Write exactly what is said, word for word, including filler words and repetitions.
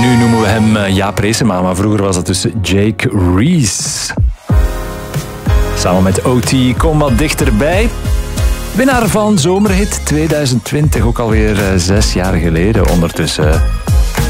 nu noemen we hem uh, Jaap Reesema, maar vroeger was dat dus Jake Reese. Samen met O T, Kom wat dichterbij. Winnaar van Zomerhit tweeduizend twintig, ook alweer uh, zes jaar geleden ondertussen.